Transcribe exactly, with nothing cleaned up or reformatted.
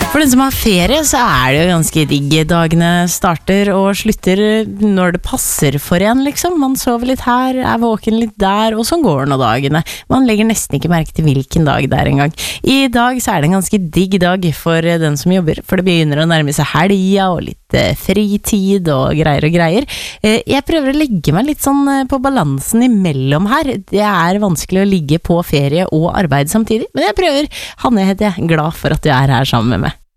For den som har ferie, så er det jo ganske digg. Dagene starter og slutter når det passer for en, liksom. Man sover litt her, er våken litt der, og sånn går det nå dagene. Man legger nesten ikke merke til hvilken dag det er engang. I dag så er det en ganske digg dag for den som jobber, for det begynner å nærme seg helga og litt eh, fritid og greier og greier. Eh, jeg prøver å legge meg litt sånn eh, på balansen imellom her. Det er vanskelig å ligge på ferie og arbeid samtidig, men jeg prøver. Hanne heter jeg, glad for at du er her sammen med meg.